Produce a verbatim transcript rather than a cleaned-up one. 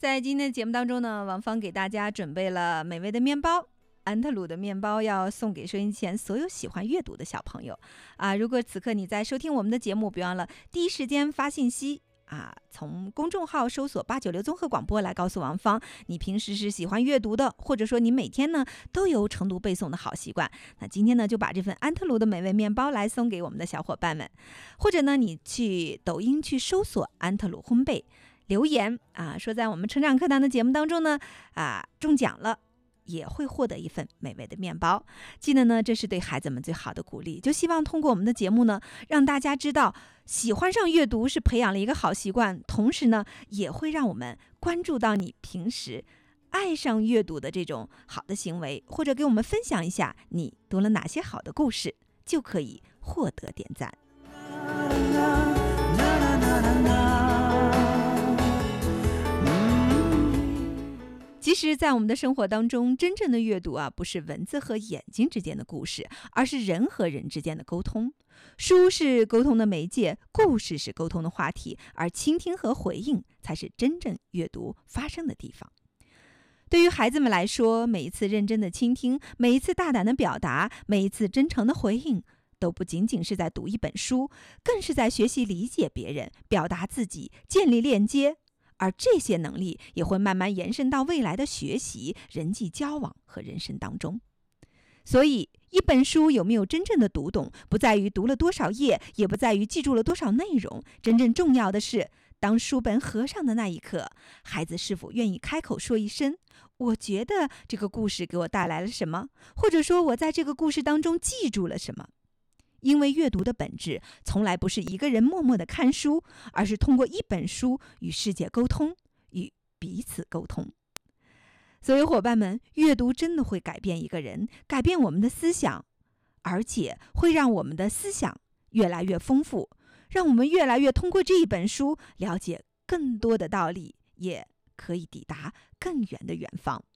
在今天的节目当中呢，王芳给大家准备了美味的面包，安特鲁的面包要送给收音机前所有喜欢阅读的小朋友啊！如果此刻你在收听我们的节目，别忘了第一时间发信息啊，从公众号搜索八九六综合广播来告诉王芳，你平时是喜欢阅读的，或者说你每天呢都有晨读背诵的好习惯。那今天呢就把这份安特鲁的美味面包来送给我们的小伙伴们，或者呢你去抖音去搜索安特鲁烘焙。留言啊，说在我们成长课堂的节目当中呢，啊中奖了，也会获得一份美味的面包。记得呢，这是对孩子们最好的鼓励。就希望通过我们的节目呢，让大家知道，喜欢上阅读是培养了一个好习惯，同时呢，也会让我们关注到你平时爱上阅读的这种好的行为，或者给我们分享一下你读了哪些好的故事，就可以获得点赞。其实在我们的生活当中，真正的阅读啊，不是文字和眼睛之间的故事，而是人和人之间的沟通。书是沟通的媒介，故事是沟通的话题，而倾听和回应才是真正阅读发生的地方。对于孩子们来说，每一次认真的倾听，每一次大胆的表达，每一次真诚的回应，都不仅仅是在读一本书，更是在学习理解别人，表达自己，建立链接。而这些能力也会慢慢延伸到未来的学习、人际交往和人生当中。所以，一本书有没有真正的读懂，不在于读了多少页，也不在于记住了多少内容。真正重要的是，当书本合上的那一刻，孩子是否愿意开口说一声：“我觉得这个故事给我带来了什么，或者说我在这个故事当中记住了什么。”因为阅读的本质从来不是一个人默默地看书，而是通过一本书与世界沟通，与彼此沟通。所有伙伴们，阅读真的会改变一个人，改变我们的思想，而且会让我们的思想越来越丰富，让我们越来越通过这一本书了解更多的道理，也可以抵达更远的远方。